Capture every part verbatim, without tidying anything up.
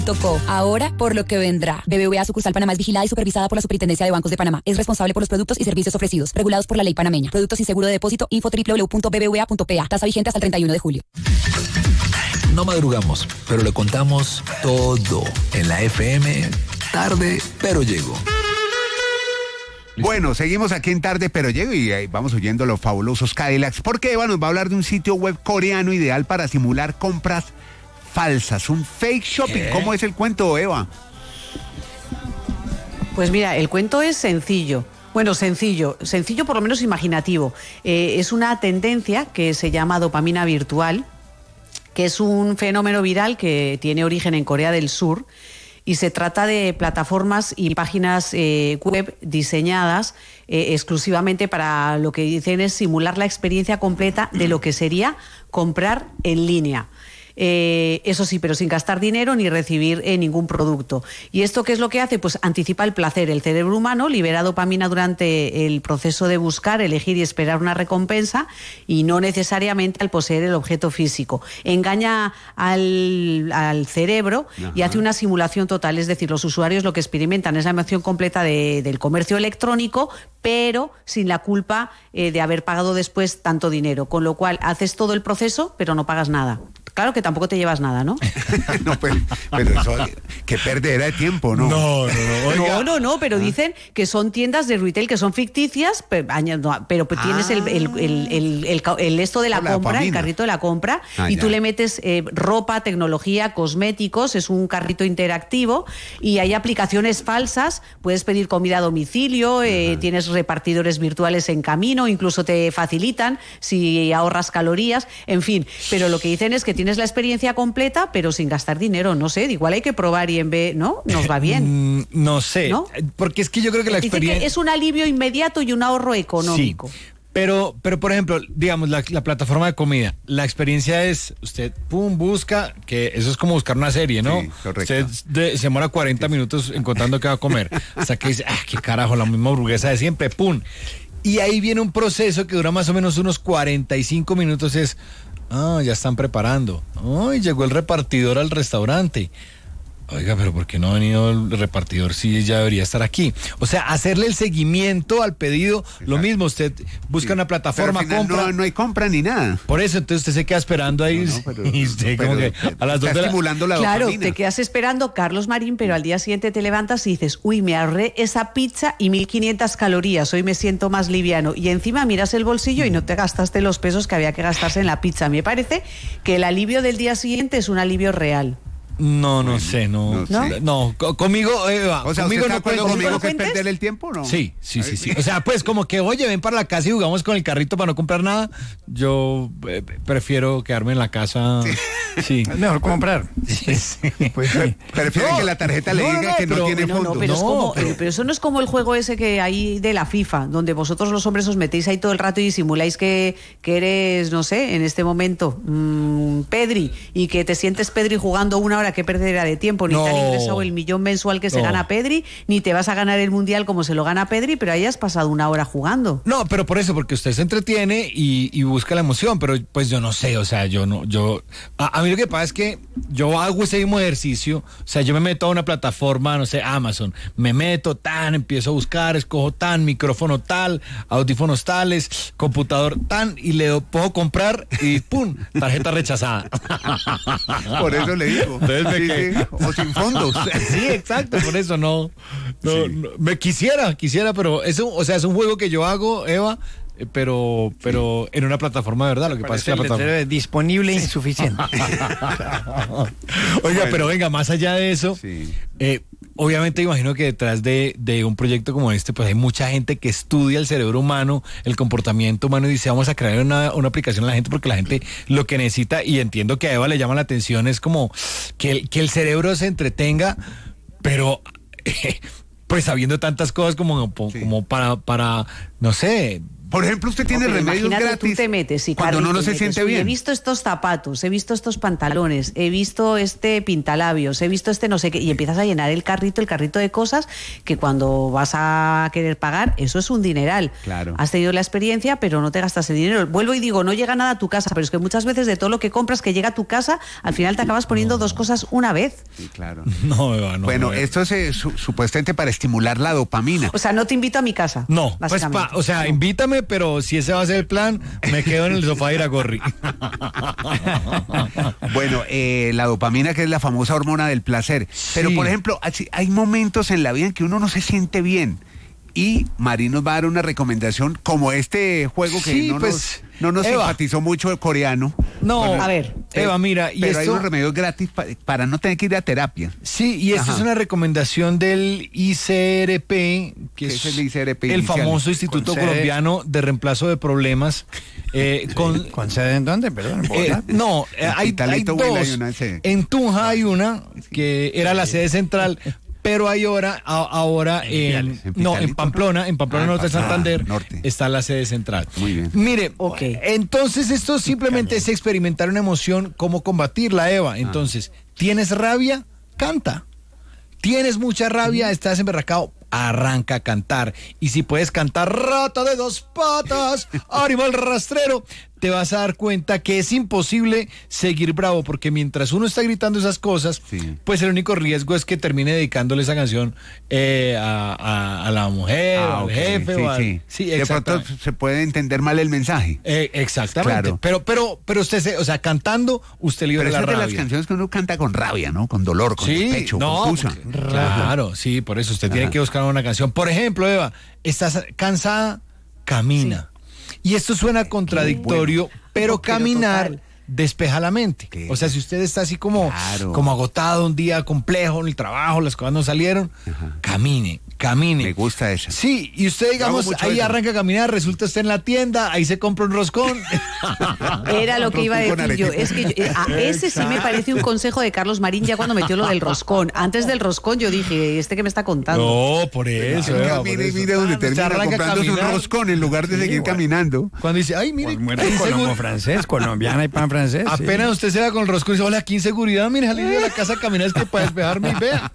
Tocó. Ahora, por lo que vendrá. B B V A sucursal Panamá es vigilada y supervisada por la Superintendencia de Bancos de Panamá. Es responsable por los productos y servicios ofrecidos, regulados por la ley panameña. Productos sin seguro de depósito. Info doble u doble u doble u punto b b v a punto p a. Tasa vigente hasta el treinta y uno de julio. No madrugamos, pero le contamos todo en la F M. Tarde, pero llego. Bueno, seguimos aquí en Tarde, pero llego y eh, vamos oyendo los fabulosos Cadillacs, porque Eva nos va a hablar de un sitio web coreano ideal para simular compras falsas, un fake shopping. ¿Qué? ¿Cómo es el cuento, Eva? Pues mira, el cuento es sencillo. Bueno, sencillo, sencillo por lo menos imaginativo. Eh, es una tendencia que se llama dopamina virtual, que es un fenómeno viral que tiene origen en Corea del Sur. Y se trata de plataformas y páginas eh, web diseñadas eh, exclusivamente para lo que dicen es simular la experiencia completa de lo que sería comprar en línea. Eh, eso sí, pero sin gastar dinero ni recibir eh, ningún producto. ¿Y esto qué es lo que hace? Pues anticipa el placer. El cerebro humano libera dopamina durante el proceso de buscar, elegir y esperar una recompensa y no necesariamente al poseer el objeto físico. Engaña al, al cerebro. Ajá. Y hace una simulación total. Es decir, los usuarios lo que experimentan es la emoción completa de, del comercio electrónico, pero sin la culpa eh, de haber pagado después tanto dinero. Con lo cual, haces todo el proceso, pero no pagas nada. Claro que tampoco te llevas nada, ¿no? No, pero, pero eso, que perdera de tiempo, ¿no? No, no, no. Oiga. No, no, no, pero ¿Ah? dicen que son tiendas de retail que son ficticias, pero, pero ah. tienes el, el, el, el, el, el esto de la, la compra, el carrito de la compra, ah, y ya. tú le metes eh, ropa, tecnología, cosméticos, es un carrito interactivo, y hay aplicaciones falsas, puedes pedir comida a domicilio, eh, tienes repartidores virtuales en camino, incluso te facilitan si ahorras calorías, en fin, pero lo que dicen es que tienes la experiencia completa, pero sin gastar dinero, no sé, igual hay que probar y en vez, ¿no? Nos va bien. Mm, no sé, ¿no? Porque es que yo creo que la experiencia... Que es un alivio inmediato y un ahorro económico. Sí. Pero, pero por ejemplo, digamos, la, la plataforma de comida, la experiencia es, usted, pum, busca, que eso es como buscar una serie, ¿no? Sí, correcto. Usted de, se demora cuarenta minutos encontrando qué va a comer, hasta que dice, ah, qué carajo, la misma hamburguesa de siempre, pum. Y ahí viene un proceso que dura más o menos unos cuarenta y cinco minutos, es... Ah, ya están preparando. Ay, llegó el repartidor al restaurante. Oiga, pero ¿por qué no ha venido el repartidor si ya debería estar aquí? O sea, hacerle el seguimiento al pedido, exacto. Lo mismo, usted busca sí. una plataforma, compra. No, no hay compra ni nada. Por eso, entonces usted se queda esperando ahí. No, no, pero, y usted pero, como que a las dos de la... estimulando la Claro, dopamina. Te quedas esperando, Carlos Marín, pero al día siguiente te levantas y dices, uy, me ahorré esa pizza y mil quinientas calorías, hoy me siento más liviano. Y encima miras el bolsillo y no te gastaste los pesos que había que gastarse en la pizza. Me parece que el alivio del día siguiente es un alivio real. No, no bueno, sé, no. No, sé. no conmigo, Eva. O sea, conmigo ¿usted no está de acuerdo conmigo que es perder el tiempo, no? Sí, sí, sí, sí. O sea, pues como que, oye, ven para la casa y jugamos con el carrito para no comprar nada. Yo eh, prefiero quedarme en la casa. Sí. sí. Es mejor comprar. Sí, sí. Pues prefieren no, que la tarjeta le no, diga no, que no pero, tiene no, fondos. No, pero, no, es como, pero... Eh, pero eso no es como el juego ese que hay de la FIFA, donde vosotros los hombres os metéis ahí todo el rato y simuláis que, que eres, no sé, en este momento, mmm, Pedri, y que te sientes Pedri jugando una hora, que perderá de tiempo. Ni no. te han ingresado el millón mensual que se no. gana Pedri, ni te vas a ganar el mundial como se lo gana Pedri, pero ahí has pasado una hora jugando. No, pero por eso, porque usted se entretiene y, y busca la emoción, pero pues yo no sé, o sea, yo no, yo, a, a mí lo que pasa es que yo hago ese mismo ejercicio, o sea, yo me meto a una plataforma, no sé, Amazon, me meto, tan, empiezo a buscar, escojo tan, micrófono tal, audífonos tales, computador tan, y le puedo comprar y pum, tarjeta rechazada. Por eso le digo. Entonces me sí, que... sí. O sin fondos. Sí, exacto, por eso no, no, sí. no, me quisiera, quisiera, pero eso, o sea, es un juego que yo hago, Eva, pero pero sí. en una plataforma de verdad, lo que pasa es que la plataforma es disponible e insuficiente. Oiga, pero venga, más allá de eso, sí. eh, obviamente imagino que detrás de, de un proyecto como este, pues hay mucha gente que estudia el cerebro humano, el comportamiento humano, y dice, vamos a crear una, una aplicación a la gente, porque la gente lo que necesita, y entiendo que a Eva le llama la atención, es como que el, que el cerebro se entretenga, pero eh, pues sabiendo tantas cosas como, como sí. para, para, no sé, Por ejemplo, usted tiene No, pero remedios imagínate, gratis tú te metes y cuando uno no se siente He bien. visto estos zapatos, he visto estos pantalones, he visto este pintalabios, he visto este no sé qué, y empiezas a llenar el carrito, el carrito de cosas que cuando vas a querer pagar, eso es un dineral. Claro. Has tenido la experiencia, pero no te gastas el dinero. Vuelvo y digo, no llega nada a tu casa, pero es que muchas veces de todo lo que compras que llega a tu casa, al final te acabas poniendo dos cosas una vez. Sí, claro. No, Eva, no. Bueno, no, Eva. esto es eh, su- supuestamente para estimular la dopamina. O sea, no te invito a mi casa. No, pues básicamente. pa- o sea, invítame, pero si ese va a ser el plan, me quedo en el sofá de ir a Gorri. Bueno, eh, la dopamina, que es la famosa hormona del placer. Pero, Sí. por ejemplo, así- hay momentos en la vida en que uno no se siente bien. Y Mari nos va a dar una recomendación como este juego que Sí, no, pues, nos, no nos Eva. simpatizó mucho el coreano. No, Bueno, A ver, Eva, mira, y pero hay esto, unos remedios gratis pa- para no tener que ir a terapia. sí, y esta Ajá. es una recomendación del I C R P, que ¿Qué es, es el I C R P el inicial? famoso Instituto Con sede- Colombiano de Reemplazo de Problemas, eh, con ¿Con sede en dónde? Perdón, ¿en Eh, Bogotá? no, eh, En hay, hay Pitalito, Huila, hay dos. una sede. En Tunja hay una que era la sede central, pero hay ahora, a- ahora en, En no, en Pitalito, Pamplona, en Pamplona Ah, en Norte de Pamplona Santander Norte. está la sede central. Muy bien. Mire, Ok. entonces esto simplemente es experimentar una emoción, cómo combatirla, Eva. Entonces, ¿tienes rabia? Canta. ¿Tienes mucha rabia? ¿Estás emberracado? Arranca a cantar. Y si puedes cantar rata de dos patas, animal rastrero, te vas a dar cuenta que es imposible seguir bravo, porque mientras uno está gritando esas cosas, Sí. pues el único riesgo es que termine dedicándole esa canción eh, a, a- a la mujer, Ah, al ok, jefe. sí, o al- sí. sí, De pronto exactamente. se puede entender mal el mensaje. Eh, exactamente. Claro. Pero, pero, pero usted, se, o sea, cantando, usted libera Pero la esa es de las rabia. canciones que uno canta con rabia, ¿no? Con dolor, con Sí, despecho, no, con tusa. porque- claro, sí, por eso usted tiene que buscar una canción. Por ejemplo, Eva, estás cansada, camina. Y esto suena contradictorio, pero Pero caminar total. despeja la mente. ¿Qué? O sea, si usted está así como, Claro. como agotado, un día complejo en el trabajo, las cosas no salieron, camine, camine. Me gusta esa. Sí, y usted, digamos, mucho ahí eso. arranca a caminar, resulta usted en la tienda, ahí se compra un roscón. Era lo que iba a Roscón con decir yo. arequipe. Es que yo- eh, a ese sí me parece un consejo de Carlos Marín ya cuando metió lo del roscón. Antes del roscón yo dije, ¿este que me está contando? No, por eso. Mira, Eva, por mire, eso. mire dónde Ah, se termina arranca a comprándose un caminar. roscón en lugar de Sí, seguir bueno. caminando. Cuando dice, ay, mire, Pues muere qué Colombo inseguro- francés, colombiana y pan francés. sí. apenas usted se va con el roscón y dice, hola, aquí inseguridad, mire, salí de la casa a caminar, es que para despejarme y vea.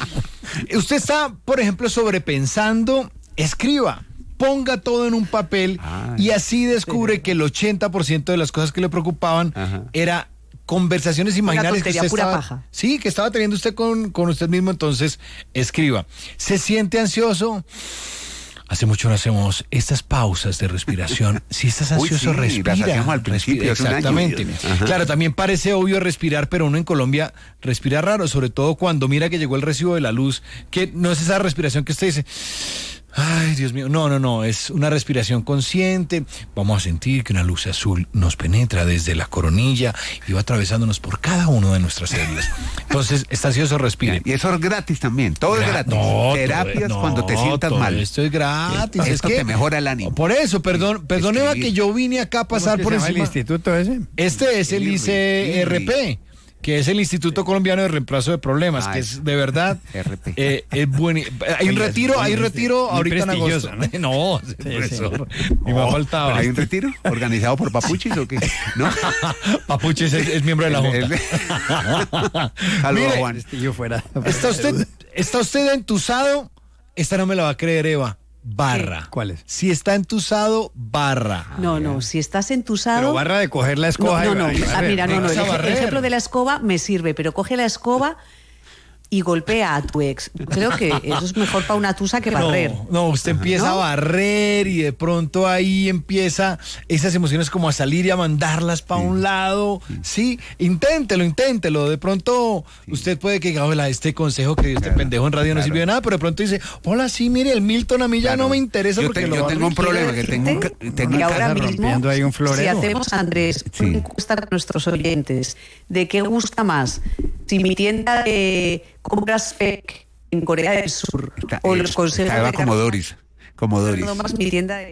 Usted está, por ejemplo, sobrepensando, escriba. Ponga todo en un papel Ay. y así descubre que el ochenta por ciento de las cosas que le preocupaban Ajá. era conversaciones imaginarias tontería, que usted pura estaba, paja. sí, que estaba teniendo usted con, con usted mismo, entonces escriba. ¿Se siente ansioso? Hace mucho no hacemos estas pausas de respiración. Si estás Uy, ansioso, sí, respira. las hacíamos al principio, respira, hace un año. exactamente. Ajá. Claro, también parece obvio respirar, pero uno en Colombia respira raro, sobre todo cuando mira que llegó el recibo de la luz, que no es esa respiración que usted dice, ay, Dios mío, no, no, no, es una respiración consciente. Vamos a sentir que una luz azul nos penetra desde la coronilla y va atravesándonos por cada uno de nuestras células. Entonces, está ansioso, respire. Y eso es gratis también. Todo es Gra- gratis. no, Terapias todo- cuando te no, sientas todo mal. Esto es gratis. Sí, es esto que te mejora el ánimo. Por eso, perdón, perdón, Eva, Escribir. que yo vine acá a ¿Cómo pasar es que por se llama encima. el instituto ese? Este es el Irri, I C R P, que es el Instituto Colombiano de Reemplazo de Problemas, Ah, que eso. es de verdad R P. eh, es buen. Hay un Oiga, retiro, es hay un muy- retiro muy ahorita en agosto. prestigioso, No, sí. profesor, ni me Oh, faltaba. ¿Hay un retiro organizado por Papuchis o qué? ¿No? Papuche es, es miembro de la El- Junta. el- Saludos, Mire, Juan. Este, yo fuera. ¿Está usted, está usted entusado? Esta no me la va a creer, Eva. Barra. ¿Cuál es? Si está entusado, barra. No, no, si estás entusado... Pero barra de coger la No, escoba. no, y- no, y ah, barrer. mira, no, no, el, Vas a ej- el barrer. ejemplo de la escoba me sirve, pero coge la escoba y golpea a tu ex. Creo que eso es mejor para una tusa que barrer. No, no, usted empieza ¿No? a barrer y de pronto ahí empieza esas emociones como a salir y a mandarlas para un lado. Sí, inténtelo, inténtelo. De pronto usted puede que diga, hola, este consejo que dio este Claro, pendejo en radio no claro. sirvió de nada, pero de pronto dice, hola, sí, mire, el Milton a mí ya Claro. no me interesa Yo porque te- lo yo va a tengo un retirar". problema, que tengo un ca- tengo y una ahora casa mismo, rompiendo ahí un florero. si hacemos, Andrés, Sí. una encuesta con nuestros oyentes de qué gusta más, si mi tienda de compras P E C en Corea del Sur Está- o eh, los consejos está Eva de como Doris. Como Doris. Carlos, más mi tienda de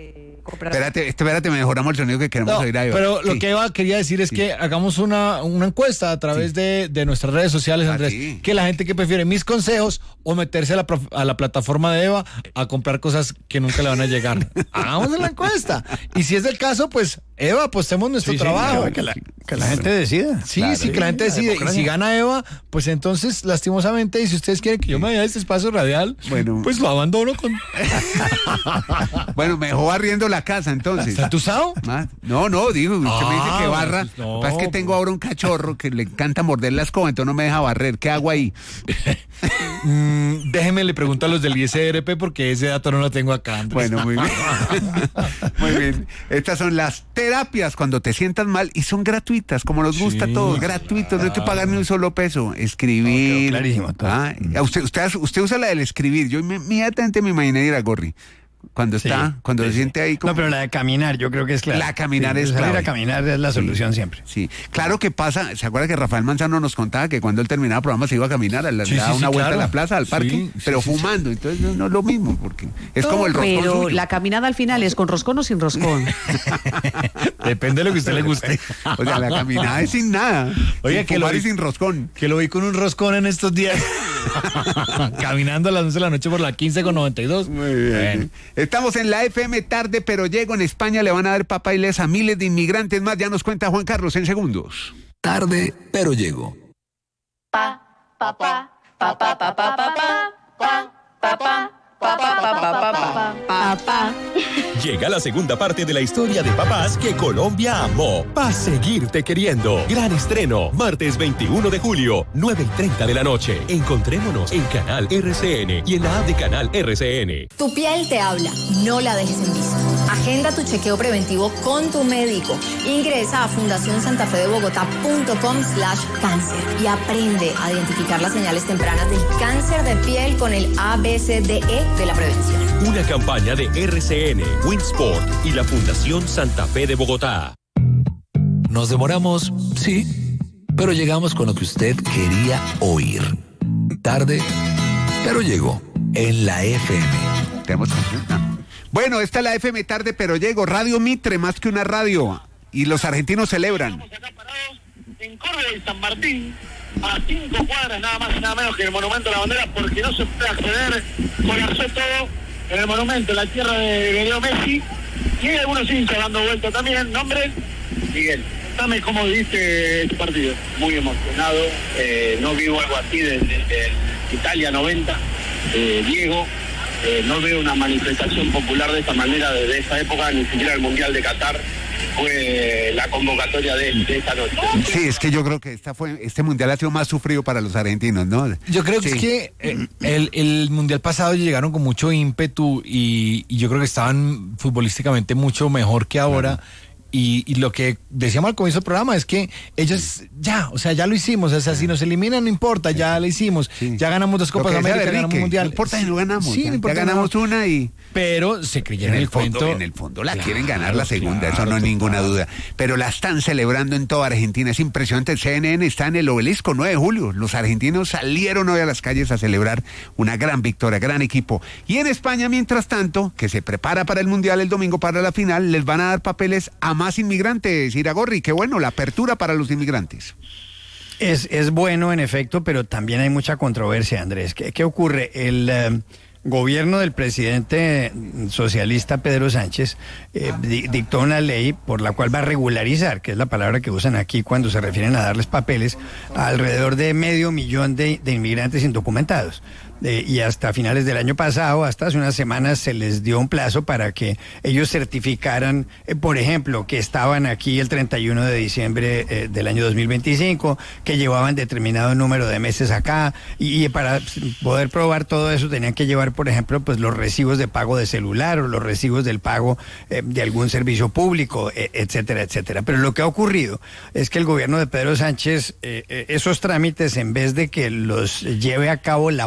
comprar. Espérate, espérate, mejoramos el sonido que queremos No, oír a Eva. pero lo Sí. que Eva quería decir es Sí. que hagamos una, una encuesta a través Sí. de, de nuestras redes sociales, Ah, Andrés. sí. Que la gente que prefiere mis consejos o meterse a la, prof- a la plataforma de Eva a comprar cosas que nunca le van a llegar. Hagamos la encuesta. Y si es el caso, pues, Eva, apostemos nuestro Sí, sí, trabajo. que la, que la gente decida. Sí, Claro, sí, que la gente la decide. Y democracia. si gana Eva, pues entonces, lastimosamente, y si ustedes quieren que yo me vaya a este espacio radial, Bueno. pues lo abandono con... Bueno, mejor barriendo la casa entonces. ¿Está entusado? Más. No, no, digo, usted me dice Ah, que barra. pues no, Lo que pasa es que tengo pues. ahora un cachorro que le encanta morder la escoba, entonces no me deja barrer. ¿Qué hago ahí? Mm, déjeme, le pregunto a los del I S R P porque ese dato no lo tengo acá, Andrés. Bueno, muy bien. Muy bien. Estas son las terapias cuando te sientas mal y son gratuitas, como nos gusta Sí, a todos, gratuitos, no hay que pagar ni un solo peso. Escribir. No, quedó clarísimo todo. Ah, usted, usted, usted usa la del escribir. Yo inme- inmediatamente me imaginé ir a Gorri. Cuando está, Sí, cuando sí, se sí. siente ahí como... No, pero la de caminar, yo creo que es clave. La caminar Sí, es salir clave. a caminar es la solución Sí, siempre. Sí, claro que pasa, ¿se acuerda que Rafael Manzano nos contaba que cuando él terminaba el programa se iba a caminar, a la, Sí, le daba sí, una sí, vuelta claro. a la plaza, al parque, Sí, sí, pero sí, sí. fumando, entonces no, no es lo mismo, porque es como el roscón Pero suyo. la caminada al final es con roscón o sin roscón. Depende de lo que a usted le guste. O sea, la caminada es sin nada, Oiga, sin que lo fumar y vi- sin roscón. Que lo vi con un roscón en estos días. Caminando a las once de la noche por la quince con noventa y dos. Muy bien. Bueno. Estamos en la F M tarde, pero llego en España, le van a dar papailes a miles de inmigrantes más, ya nos cuenta Juan Carlos en segundos. Tarde, pero llego. Llega la segunda parte de la historia de papás que Colombia amó. Pa' seguirte queriendo. Gran estreno, martes veintiuno de julio, nueve y treinta de la noche. Encontrémonos en Canal R C N y en la app de Canal R C N. Tu piel te habla, no la dejes en visto. Agenda tu chequeo preventivo con tu médico. Ingresa a fundación santa fe de bogotá punto com slash cáncer y aprende a identificar las señales tempranas del cáncer de piel con el A B C D E de la prevención. Una campaña de R C N, Winsport y la Fundación Santa Fe de Bogotá. Nos demoramos, sí, pero llegamos con lo que usted quería oír. Tarde, pero llegó en la F M. Tenemos consulta. Bueno, esta es la F M tarde, pero llego. Radio Mitre, más que una radio. Y los argentinos celebran. Estamos acá parados en Córdoba y San Martín, a cinco cuadras nada más y nada menos que el Monumento a la Bandera, porque no se puede acceder, colapsó todo en el monumento, en la tierra de Leo Messi, y hay algunos hinchas dando vuelta también. ¿Nombre? Miguel. Dame cómo viviste este partido. Muy emocionado, eh, no vivo algo así desde, desde Italia noventa, eh, Diego. Eh, no veo una manifestación popular de esta manera desde esa época, ni siquiera el Mundial de Qatar fue la convocatoria de, de esta noche. Sí, es que yo creo que esta fue, este mundial ha sido más sufrido para los argentinos, ¿no? Yo creo que Sí. es que eh, el, el mundial pasado llegaron con mucho ímpetu y, y yo creo que estaban futbolísticamente mucho mejor que ahora. Y, y lo que decíamos al comienzo del programa es que ellos ya, o sea, ya lo hicimos. O sea, si nos eliminan, no importa, ya lo hicimos. Sí. Ya ganamos dos Lo Copas que decía América, Enrique, ganamos un mundial. no importa si no ganamos, Sí, ya, no importa ya ganamos si no. una y... Pero se creyeron En el, el fondo, cuento. en el fondo la Claro, quieren ganar la segunda, eso claro, no hay ninguna total. duda. Pero la están celebrando en toda Argentina, es impresionante. El C N N está en el Obelisco, nueve de julio. Los argentinos salieron hoy a las calles a celebrar una gran victoria, gran equipo. Y en España, mientras tanto, que se prepara para el Mundial el domingo para la final, les van a dar papeles a más inmigrantes. Iragorri, qué bueno, la apertura para los inmigrantes. Es, es bueno, en efecto, pero también hay mucha controversia, Andrés. ¿Qué, qué ocurre? El eh, gobierno del presidente socialista Pedro Sánchez eh, di- dictó una ley por la cual va a regularizar, que es la palabra que usan aquí cuando se refieren a darles papeles, a alrededor de medio millón de, de inmigrantes indocumentados. Eh, y hasta finales del año pasado, hasta hace unas semanas, se les dio un plazo para que ellos certificaran, eh, por ejemplo, que estaban aquí el treinta y uno de diciembre eh, del año dos mil veinticinco, que llevaban determinado número de meses acá, y, y para poder probar todo eso tenían que llevar, por ejemplo, pues los recibos de pago de celular o los recibos del pago eh, de algún servicio público, eh, etcétera, etcétera. Pero lo que ha ocurrido es que el gobierno de Pedro Sánchez, eh, eh, esos trámites, en vez de que los lleve a cabo la policía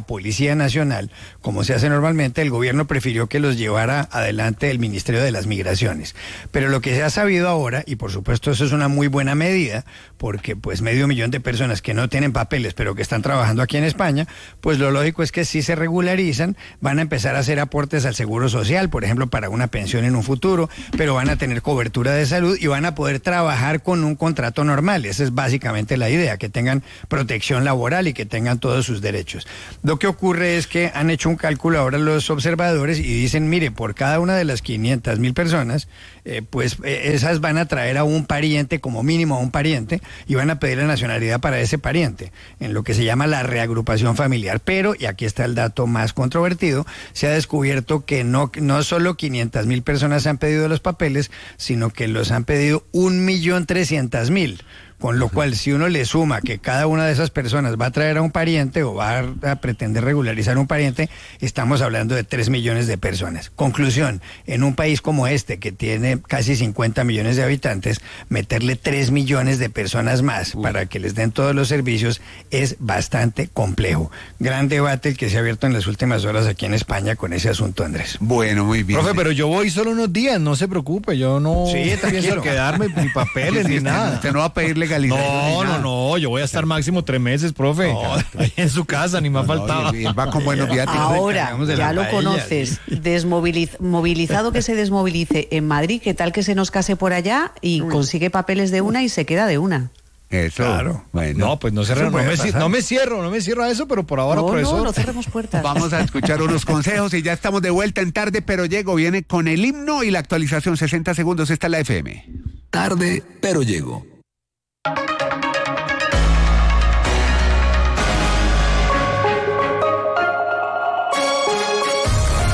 Policía Nacional, como se hace normalmente, el gobierno prefirió que los llevara adelante el Ministerio de las Migraciones. Pero lo que se ha sabido ahora, y por supuesto eso es una muy buena medida, porque pues medio millón de personas que no tienen papeles, pero que están trabajando aquí en España, pues lo lógico es que si se regularizan, van a empezar a hacer aportes al Seguro Social, por ejemplo, para una pensión en un futuro, pero van a tener cobertura de salud y van a poder trabajar con un contrato normal. Esa es básicamente la idea, que tengan protección laboral y que tengan todos sus derechos. Lo que ocurre es que han hecho un cálculo ahora los observadores y dicen, mire, por cada una de las quinientas mil personas, eh, pues eh, esas van a traer a un pariente, como mínimo a un pariente, y van a pedir la nacionalidad para ese pariente, en lo que se llama la reagrupación familiar. Pero, y aquí está el dato más controvertido, se ha descubierto que no, no solo quinientas mil personas han pedido los papeles, sino que los han pedido un millón trescientas mil. Con lo cual, si uno le suma que cada una de esas personas va a traer a un pariente o va a, a pretender regularizar un pariente, estamos hablando de tres millones de personas. Conclusión, en un país como este, que tiene casi cincuenta millones de habitantes, meterle tres millones de personas más Uf. para que les den todos los servicios es bastante complejo. Gran debate el que se ha abierto en las últimas horas aquí en España con ese asunto, Andrés. Bueno, muy bien. Profe, pero yo voy solo unos días, no se preocupe, yo no sí, pienso quedarme ni papeles ni nada. Usted no va a pedirle No, no, no, yo voy a estar máximo tres meses, profe. No, ahí en su casa, ni más no, faltaba. No, y él va con buenos viáticos. Ahora, ya lo paella, conoces. Sí. Desmoviliz- movilizado que se desmovilice en Madrid, ¿qué tal que se nos case por allá y Uy. consigue papeles de una y se queda de una? Eso, claro. Bueno. No, pues no, cerremos, no, me, no me cierro, no me cierro a eso, pero por ahora, no, profesor. No, no cerremos puertas. Vamos a escuchar unos consejos y ya estamos de vuelta en Tarde Pero Llego. Viene con el himno y la actualización, sesenta segundos, está la F M. Tarde Pero Llego.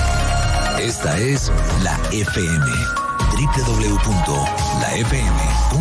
Esta es la F M. doble u doble u doble u punto la f m punto com